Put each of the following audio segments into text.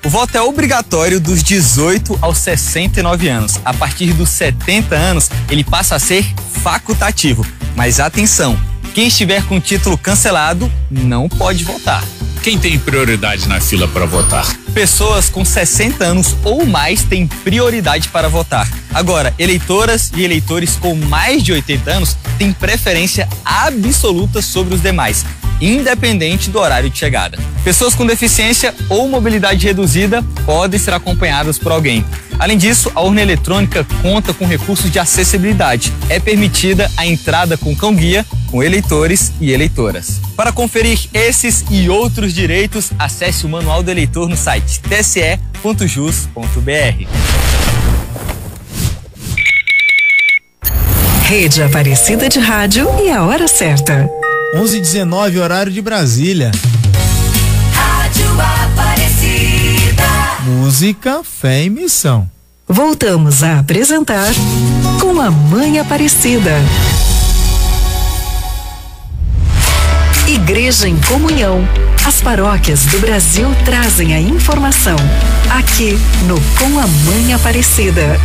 O voto é obrigatório dos 18 aos 69 anos. A partir dos 70 anos, ele passa a ser facultativo. Mas atenção, quem estiver com o título cancelado não pode votar. Quem tem prioridade na fila para votar? Pessoas com 60 anos ou mais têm prioridade para votar. Agora, eleitoras e eleitores com mais de 80 anos têm preferência absoluta sobre os demais, independente do horário de chegada. Pessoas com deficiência ou mobilidade reduzida podem ser acompanhadas por alguém. Além disso, a urna eletrônica conta com recursos de acessibilidade. É permitida a entrada com cão-guia, com eleitores e eleitoras. Para conferir esses e outros direitos, acesse o Manual do Eleitor no site tse.jus.br. Rede Aparecida de Rádio e a hora certa. 11h19, horário de Brasília. Rádio Aparecida. Música, fé e missão. Voltamos a apresentar Com a Mãe Aparecida. Igreja em Comunhão. As paróquias do Brasil trazem a informação. Aqui no Com a Mãe Aparecida.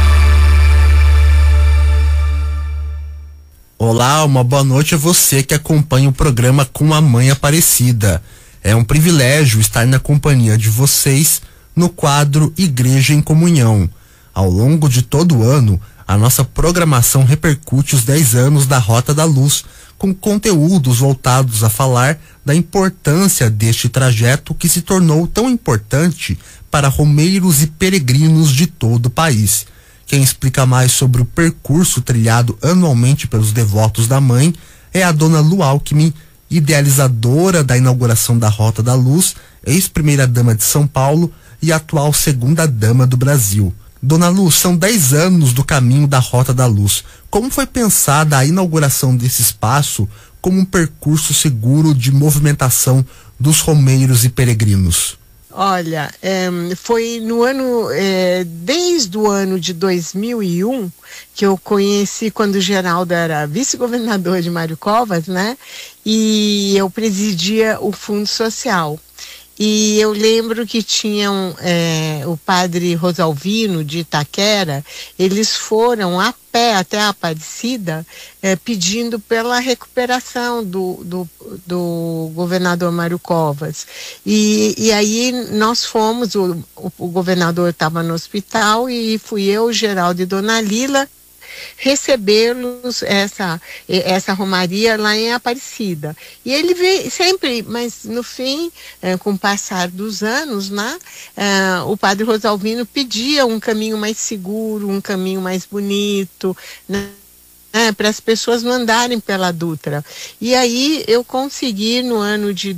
Olá, uma boa noite a você que acompanha o programa Com a Mãe Aparecida. É um privilégio estar na companhia de vocês no quadro Igreja em Comunhão. Ao longo de todo o ano, a nossa programação repercute os 10 anos da Rota da Luz, com conteúdos voltados a falar da importância deste trajeto que se tornou tão importante para romeiros e peregrinos de todo o país. Quem explica mais sobre o percurso trilhado anualmente pelos devotos da Mãe é a dona Lu Alckmin, idealizadora da inauguração da Rota da Luz, ex-primeira-dama de São Paulo e atual segunda-dama do Brasil. Dona Lu, são 10 anos do caminho da Rota da Luz. Como foi pensada a inauguração desse espaço como um percurso seguro de movimentação dos romeiros e peregrinos? Olha, foi no ano, desde o ano de 2001, que eu conheci quando o Geraldo era vice-governador de Mário Covas, né? E eu presidia o Fundo Social. E eu lembro que tinham o padre Rosalvino de Itaquera, eles foram a pé até a Aparecida pedindo pela recuperação do governador Mário Covas. E aí nós fomos, o governador estava no hospital e fui eu, Geraldo e Dona Lila, recebê-los essa romaria lá em Aparecida. E ele veio sempre, mas no fim, com o passar dos anos, né, o padre Rosalvino pedia um caminho mais seguro, um caminho mais bonito, né, para as pessoas não andarem pela Dutra. E aí eu consegui, no ano de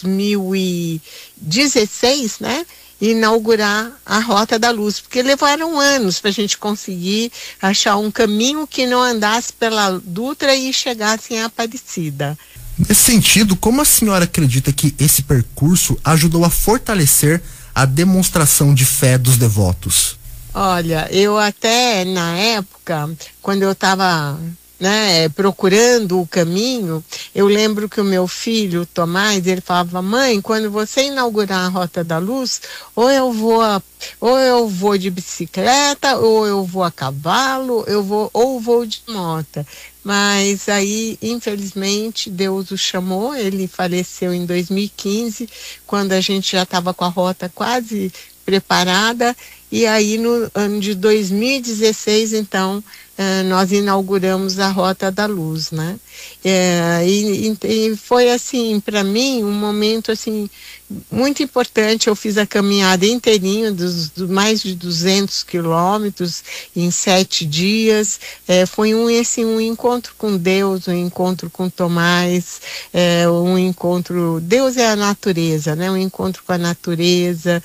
2016, né, inaugurar a Rota da Luz, porque levaram anos para a gente conseguir achar um caminho que não andasse pela Dutra e chegasse em Aparecida. Nesse sentido, como a senhora acredita que esse percurso ajudou a fortalecer a demonstração de fé dos devotos? Olha, eu até na época, quando eu estava procurando o caminho, eu lembro que o meu filho, Tomás, ele falava: mãe, quando você inaugurar a Rota da Luz, ou eu vou de bicicleta, ou eu vou a cavalo, ou vou de moto. Mas aí, infelizmente, Deus o chamou, ele faleceu em 2015, quando a gente já estava com a rota quase preparada, e aí no ano de 2016, então, nós inauguramos a Rota da Luz, né? E foi assim, para mim, um momento assim muito importante. Eu fiz a caminhada inteirinha dos mais de 200 quilômetros em 7 dias. Foi um encontro com Deus, um encontro com Tomás, um encontro. Deus é a natureza, né? Um encontro com a natureza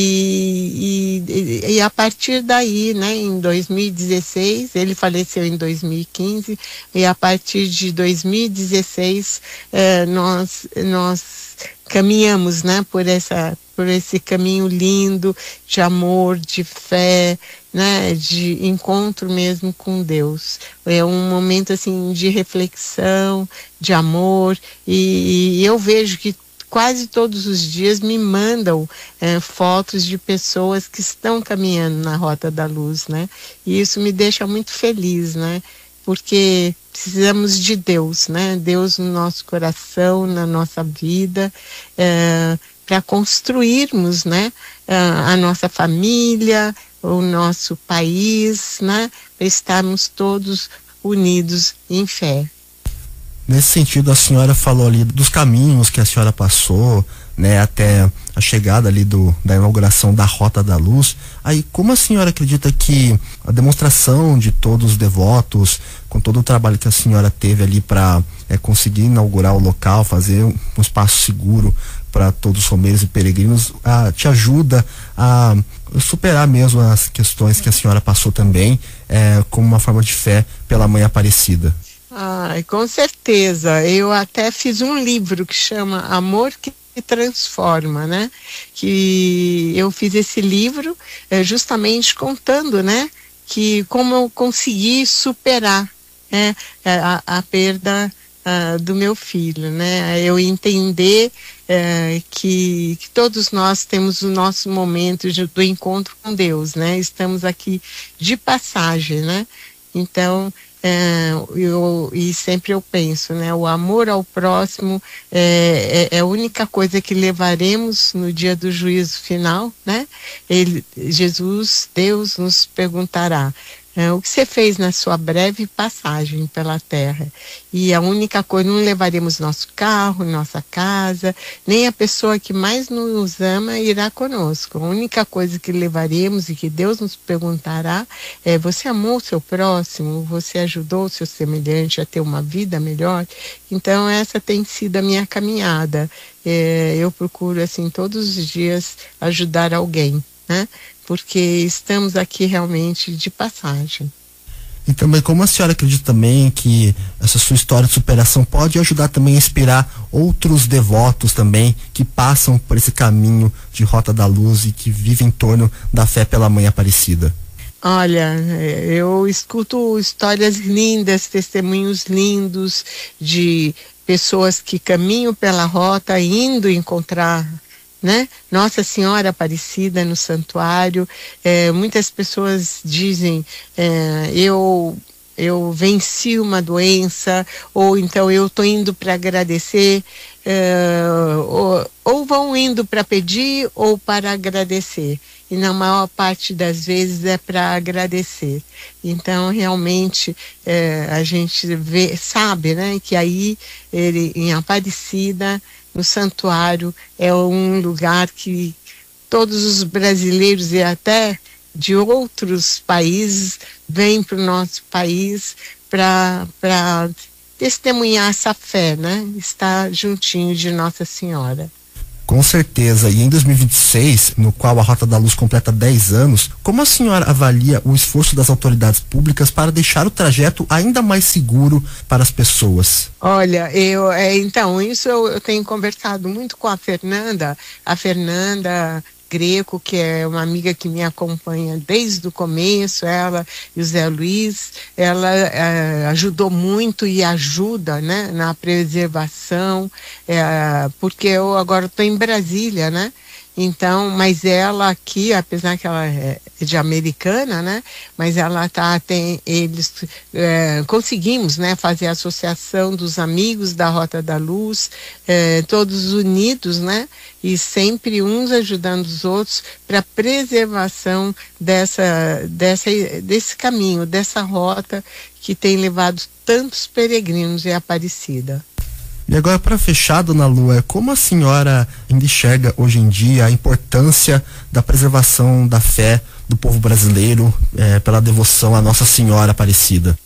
e a partir daí, né? Em 2016 ele faleceu em 2015 e a partir de 2016 nós caminhamos, né, por esse caminho lindo de amor, de fé, né, de encontro mesmo com Deus. É um momento assim de reflexão, de amor, e eu vejo que quase todos os dias me mandam fotos de pessoas que estão caminhando na Rota da Luz, né? E isso me deixa muito feliz, né? Porque precisamos de Deus, né? Deus no nosso coração, na nossa vida, para construirmos, né? A nossa família, o nosso país, né? Para estarmos todos unidos em fé. Nesse sentido, a senhora falou ali dos caminhos que a senhora passou, né, até a chegada ali da inauguração da Rota da Luz. Aí, como a senhora acredita que a demonstração de todos os devotos, com todo o trabalho que a senhora teve ali para conseguir inaugurar o local, fazer um espaço seguro para todos os romeiros e peregrinos, te ajuda a superar mesmo as questões que a senhora passou também, como uma forma de fé pela Mãe Aparecida? Com certeza. Eu até fiz um livro que chama Amor que Transforma, né? Que eu fiz esse livro justamente contando, né? Que como eu consegui superar, né? A perda do meu filho, né? Eu entender que todos nós temos o nosso momento do encontro com Deus, né? Estamos aqui de passagem, né? Então, e sempre eu penso, né? O amor ao próximo é a única coisa que levaremos no dia do juízo final, né? Jesus, Deus nos perguntará: o que você fez na sua breve passagem pela terra? E a única coisa, não levaremos nosso carro, nossa casa, nem a pessoa que mais nos ama irá conosco. A única coisa que levaremos e que Deus nos perguntará é: você amou o seu próximo? Você ajudou o seu semelhante a ter uma vida melhor? Então essa tem sido a minha caminhada. Eu procuro assim todos os dias ajudar alguém, né? Porque estamos aqui realmente de passagem. E também, como a senhora acredita também que essa sua história de superação pode ajudar também a inspirar outros devotos também que passam por esse caminho de Rota da Luz e que vivem em torno da fé pela Mãe Aparecida? Olha, eu escuto histórias lindas, testemunhos lindos de pessoas que caminham pela rota indo encontrar, né? Nossa Senhora Aparecida no santuário. Muitas pessoas dizem: eu venci uma doença, ou então eu estou indo para agradecer, ou vão indo para pedir ou para agradecer. E na maior parte das vezes é para agradecer. Então, realmente, a gente sabe, né, que aí, em Aparecida, no santuário, é um lugar que todos os brasileiros e até de outros países vêm para o nosso país para testemunhar essa fé, né? Estar juntinho de Nossa Senhora. Com certeza. E em 2026, no qual a Rota da Luz completa 10 anos, como a senhora avalia o esforço das autoridades públicas para deixar o trajeto ainda mais seguro para as pessoas? Olha, então, isso eu tenho conversado muito com a Fernanda Greco, que é uma amiga que me acompanha desde o começo, ela e o Zé Luiz. Ela ajudou muito e ajuda, né, na preservação, porque eu agora estou em Brasília, né? Então, mas ela aqui, apesar que ela é de Americana, né? Mas ela conseguimos, né, fazer a associação dos amigos da Rota da Luz, todos unidos, né? E sempre uns ajudando os outros para a preservação desse caminho, dessa rota que tem levado tantos peregrinos em Aparecida. E agora, para fechar, dona Lua, como a senhora ainda enxerga hoje em dia a importância da preservação da fé do povo brasileiro pela devoção à Nossa Senhora Aparecida?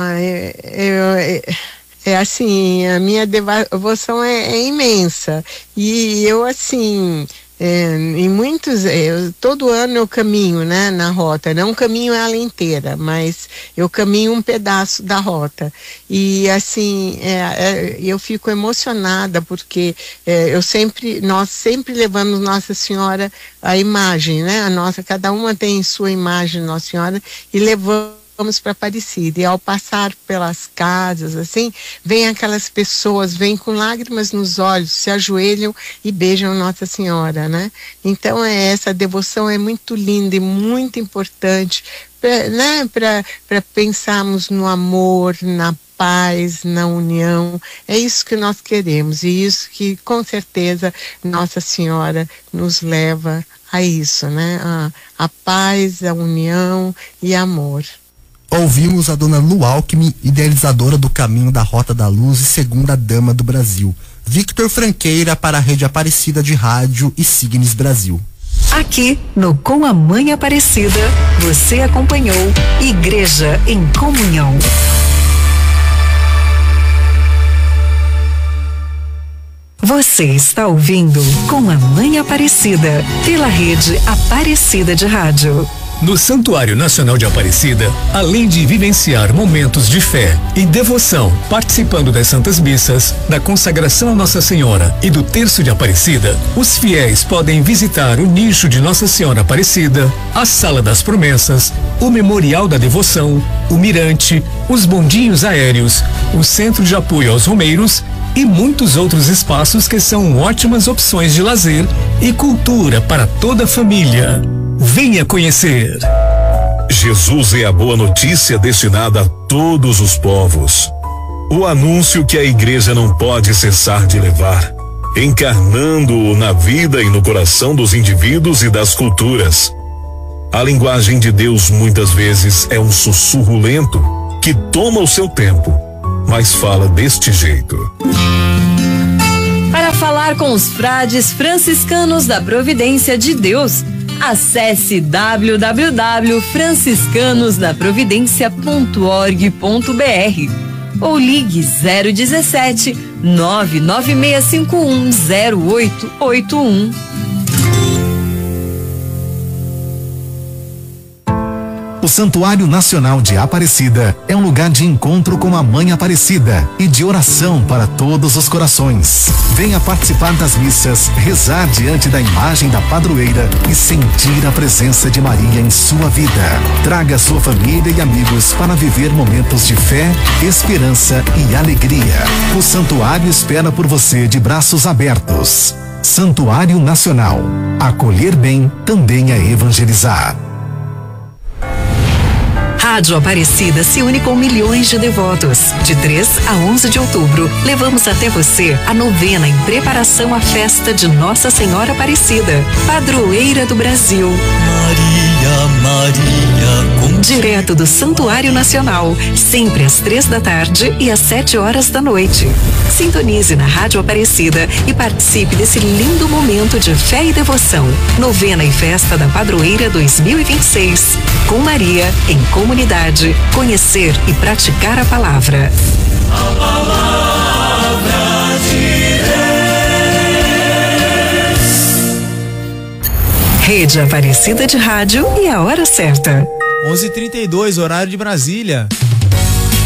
Assim, a minha devoção é imensa. E eu, assim, em muitos, todo ano eu caminho, né, na rota. Não caminho ela inteira, mas eu caminho um pedaço da rota. E assim, eu fico emocionada porque nós sempre levamos Nossa Senhora, a imagem, né? Cada uma tem sua imagem Nossa Senhora, e levamos vamos para Aparecida. E ao passar pelas casas, assim, vem aquelas pessoas, vêm com lágrimas nos olhos, se ajoelham e beijam Nossa Senhora, né? Então, essa devoção é muito linda e muito importante, né? Para pensarmos no amor, na paz, na união. É isso que nós queremos e isso que, com certeza, Nossa Senhora nos leva a isso, né? A paz, a união e amor. Ouvimos a dona Lu Alckmin, idealizadora do Caminho da Rota da Luz e segunda dama do Brasil. Victor Franqueira para a Rede Aparecida de Rádio e Signes Brasil. Aqui no Com a Mãe Aparecida, você acompanhou Igreja em Comunhão. Você está ouvindo Com a Mãe Aparecida, pela Rede Aparecida de Rádio. No Santuário Nacional de Aparecida, além de vivenciar momentos de fé e devoção, participando das Santas Missas, da consagração a Nossa Senhora e do Terço de Aparecida, os fiéis podem visitar o nicho de Nossa Senhora Aparecida, a Sala das Promessas, o Memorial da Devoção, o Mirante, os bondinhos aéreos, o Centro de Apoio aos Romeiros e muitos outros espaços que são ótimas opções de lazer e cultura para toda a família. Venha conhecer. Jesus é a boa notícia destinada a todos os povos. O anúncio que a igreja não pode cessar de levar, encarnando-o na vida e no coração dos indivíduos e das culturas. A linguagem de Deus muitas vezes é um sussurro lento que toma o seu tempo, mas fala deste jeito. Para falar com os frades franciscanos da Providência de Deus, acesse www.franciscanosdaprovidencia.org.br ou ligue 017 99651 0881. O Santuário Nacional de Aparecida é um lugar de encontro com a Mãe Aparecida e de oração para todos os corações. Venha participar das missas, rezar diante da imagem da padroeira e sentir a presença de Maria em sua vida. Traga sua família e amigos para viver momentos de fé, esperança e alegria. O Santuário espera por você de braços abertos. Santuário Nacional. Acolher bem também é evangelizar. Rádio Aparecida se une com milhões de devotos. De 3 a 11 de outubro, levamos até você a novena em preparação à festa de Nossa Senhora Aparecida, padroeira do Brasil. Maria, Maria, direto do Santuário Nacional, sempre às 3 da tarde e às 7 horas da noite. Sintonize na Rádio Aparecida e participe desse lindo momento de fé e devoção. Novena e Festa da Padroeira 2026. Com Maria, em comunidade, conhecer e praticar a palavra. A palavra de Deus. Rede Aparecida de Rádio e a hora certa. 11h32, horário de Brasília.